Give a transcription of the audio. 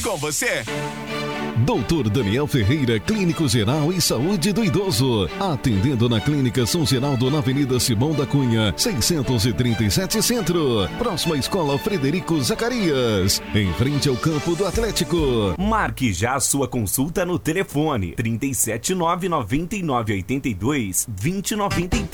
com você. Doutor Daniel Ferreira, Clínico Geral e Saúde do Idoso. Atendendo na Clínica São Geraldo, na Avenida Simão da Cunha, 637 Centro. Próxima à Escola Frederico Zacarias. Em frente ao campo do Atlético. Marque já a sua consulta no telefone 379-9982-2093.